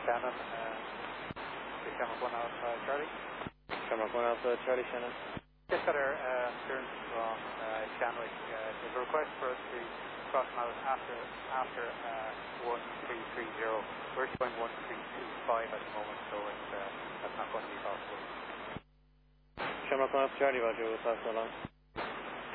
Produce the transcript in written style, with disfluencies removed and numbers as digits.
Shannon, Shamrock 1 Alpha Charlie. Shamrock 1 Alpha Charlie, Shannon. Just got our clearance from Shanwick. There's a request for us to cross out after 1330. We're showing 1325 at the moment, so that's not going to be possible. Shamrock 1 Alpha Charlie, Roger, we'll pass along.